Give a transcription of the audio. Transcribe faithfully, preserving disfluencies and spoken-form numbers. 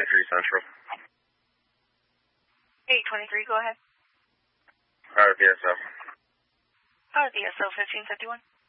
twenty-three Central. eight twenty-three, go ahead. R V S O. R V S O fifteen fifty-one.